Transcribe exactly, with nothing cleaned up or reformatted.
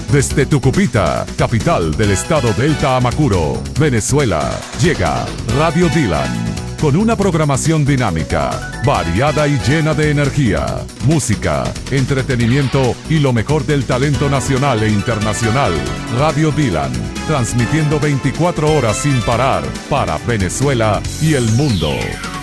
Desde Tucupita, capital del estado Delta Amacuro, Venezuela, llega Radio Dylan. Con una programación dinámica, variada y llena de energía, música, entretenimiento y lo mejor del talento nacional e internacional. Radio Dylan, transmitiendo veinticuatro horas sin parar para Venezuela y el mundo.